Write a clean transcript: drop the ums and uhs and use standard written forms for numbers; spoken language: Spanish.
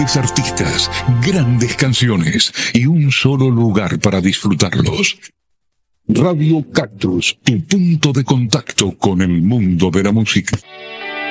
grandes artistas, grandes canciones y un solo lugar para disfrutarlos. Radio Cactus, tu punto de contacto con el mundo de la música.